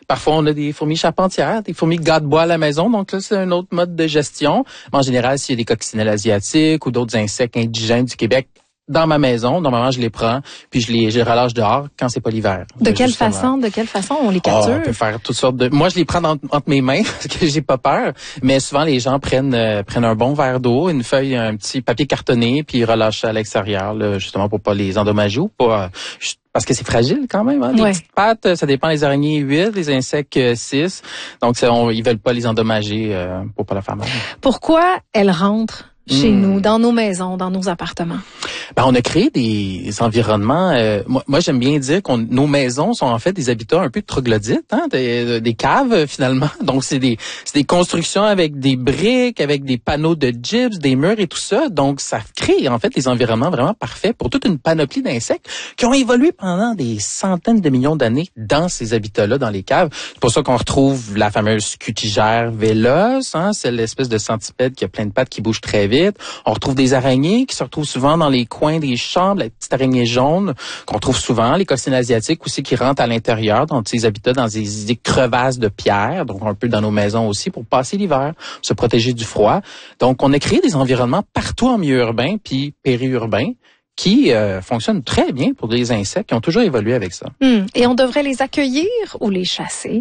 Parfois, on a des fourmis charpentières, des fourmis gâte-bois à la maison. Donc là, c'est un autre mode de gestion. Mais en général, s'il y a des coccinelles asiatiques ou d'autres insectes indigènes du Québec, dans ma maison, normalement, je les prends, puis je les relâche dehors quand c'est pas l'hiver. De quelle façon on les capture? On peut faire toutes sortes de... Moi, je les prends entre mes mains parce que j'ai pas peur. Mais souvent, les gens prennent un bon verre d'eau, une feuille, un petit papier cartonné, puis ils relâchent ça à l'extérieur, là, justement pour pas les endommager ou pas... parce que c'est fragile quand même. Hein? Les petites pattes, ça dépend des araignées 8, les insectes 6. Donc, ils veulent pas les endommager pour pas leur faire mal. Pourquoi elles rentrent chez nous, dans nos maisons, dans nos appartements? On a créé des environnements. Moi, j'aime bien dire que nos maisons sont en fait des habitats un peu troglodytes, hein, des caves finalement. Donc c'est des constructions avec des briques, avec des panneaux de gyps, des murs et tout ça. Donc ça crée en fait des environnements vraiment parfaits pour toute une panoplie d'insectes qui ont évolué pendant des centaines de millions d'années dans ces habitats-là, dans les caves. C'est pour ça qu'on retrouve la fameuse cutigère véloce, hein, c'est l'espèce de centipède qui a plein de pattes qui bouge très vite. On retrouve des araignées qui se retrouvent souvent dans les coins des chambres, la petite araignée jaune qu'on trouve souvent, les coccinelles asiatiques aussi qui rentrent à l'intérieur dans ces habitats, dans des crevasses de pierre, donc un peu dans nos maisons aussi pour passer l'hiver, se protéger du froid. Donc on a créé des environnements partout en milieu urbain puis périurbain qui fonctionnent très bien pour des insectes qui ont toujours évolué avec ça. Et on devrait les accueillir ou les chasser?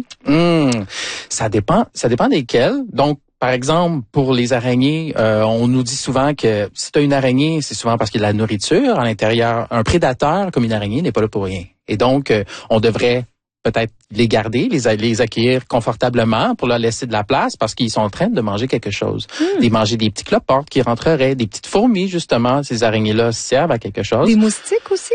Ça dépend desquels. Donc par exemple, pour les araignées, on nous dit souvent que si tu as une araignée, c'est souvent parce qu'il y a de la nourriture à l'intérieur. Un prédateur comme une araignée n'est pas là pour rien. Et donc, on devrait peut-être les garder, les accueillir confortablement pour leur laisser de la place parce qu'ils sont en train de manger quelque chose. De manger des petits cloportes qui rentreraient, des petites fourmis, justement. Ces araignées-là servent à quelque chose. Des moustiques aussi?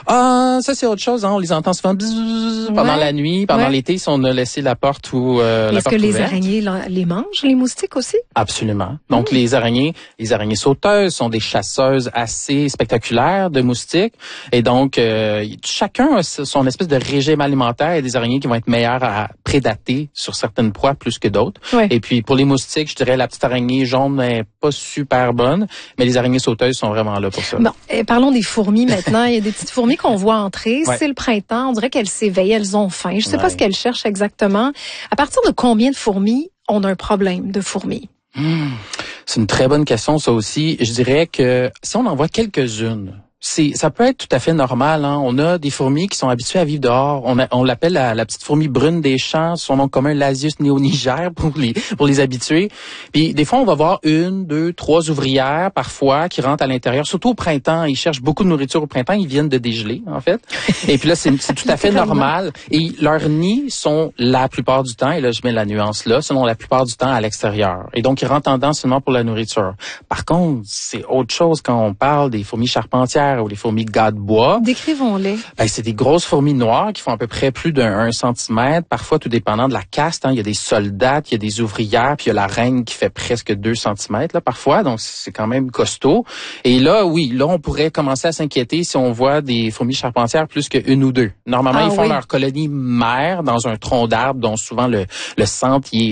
Ça c'est autre chose. Hein. On les entend souvent pendant la nuit, pendant l'été, si on a laissé la porte ou la porte ouverte. Est-ce que les araignées les mangent, les moustiques aussi? Absolument. Donc les araignées sauteuses sont des chasseuses assez spectaculaires de moustiques. Et donc chacun a son espèce de régime alimentaire. Il y a des araignées qui vont être meilleures à prédater sur certaines proies plus que d'autres. Et puis pour les moustiques, je dirais la petite araignée jaune n'est pas super bonne, mais les araignées sauteuses sont vraiment là pour ça. Bon, parlons des fourmis maintenant. Il y a des petites fourmis qu'on voit entrer. C'est le printemps. On dirait qu'elles s'éveillent, elles ont faim. Je sais pas ce qu'elles cherchent exactement. À partir de combien de fourmis on a un problème de fourmis? C'est une très bonne question, ça aussi. Je dirais que si on en voit quelques-unes, ça peut être tout à fait normal. Hein. On a des fourmis qui sont habituées à vivre dehors. On l'appelle la petite fourmi brune des champs. Son nom commun, Lasius neoniger, pour les habitués. Puis des fois, on va voir 1, 2, 3 ouvrières parfois qui rentrent à l'intérieur. Surtout au printemps, ils cherchent beaucoup de nourriture au printemps. Ils viennent de dégeler, en fait. Et puis là, c'est tout à fait normal. Et leurs nids sont la plupart du temps, et là je mets la nuance là, selon la plupart du temps à l'extérieur. Et donc ils rentrent en dedans seulement pour la nourriture. Par contre, c'est autre chose quand on parle des fourmis charpentières ou les fourmis gâte-bois. Décrivons-les. C'est des grosses fourmis noires qui font à peu près plus d'1 centimètre, parfois tout dépendant de la caste. Hein. Il y a des soldates, il y a des ouvrières, puis il y a la reine qui fait presque 2 centimètres là, parfois, donc c'est quand même costaud. Et là, on pourrait commencer à s'inquiéter si on voit des fourmis charpentières plus qu'une ou deux. Normalement, ils font leur colonie mère dans un tronc d'arbre dont souvent le centre il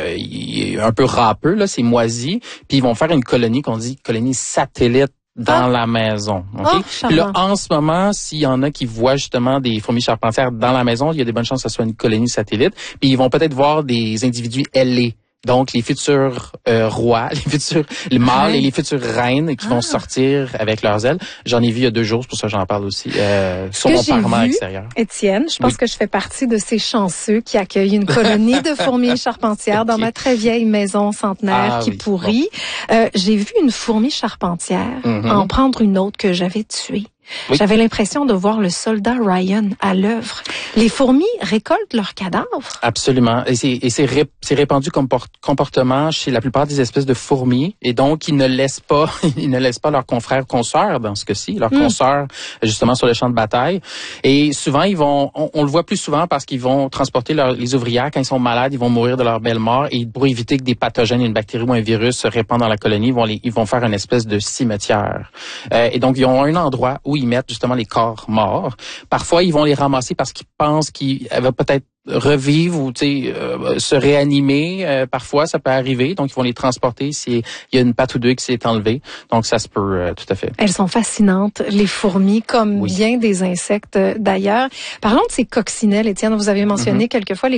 est un peu râpeux, là, c'est moisi, puis ils vont faire une colonie qu'on dit colonie satellite dans la maison. Okay? Puis là, en ce moment, s'il y en a qui voient justement des fourmis charpentières dans la maison, il y a des bonnes chances que ce soit une colonie satellite. Puis ils vont peut-être voir des individus ailés. Donc, les futurs rois, les mâles et les futures reines qui vont sortir avec leurs ailes. J'en ai vu il y a 2 jours, c'est pour ça que j'en parle aussi, sur mon parement extérieur. Étienne, je pense que je fais partie de ces chanceux qui accueillent une colonie de fourmis charpentières dans ma très vieille maison centenaire qui pourrit. J'ai vu une fourmi charpentière en prendre une autre que j'avais tuée. J'avais l'impression de voir le soldat Ryan à l'œuvre. Les fourmis récoltent leurs cadavres. Absolument. Et c'est répandu comme comportement chez la plupart des espèces de fourmis. Et donc, ils ne laissent pas leurs confrères consoeurs, dans ce cas-ci, leurs consoeurs, justement, sur le champ de bataille. Et souvent, on le voit plus souvent parce qu'ils vont transporter les ouvrières quand ils sont malades, ils vont mourir de leur belle mort. Et pour éviter que des pathogènes, une bactérie ou un virus se répandent dans la colonie, ils vont faire une espèce de cimetière. Et donc, ils ont un endroit où ils mettent justement les corps morts. Parfois, ils vont les ramasser parce qu'ils pensent qu'ils vont peut-être revivre ou se réanimer. Parfois, ça peut arriver. Donc, ils vont les transporter s'il y a une patte ou deux qui s'est enlevée. Donc, ça se peut tout à fait. Elles sont fascinantes, les fourmis, comme bien des insectes d'ailleurs. Parlons de ces coccinelles, Étienne. Vous avez mentionné quelquefois les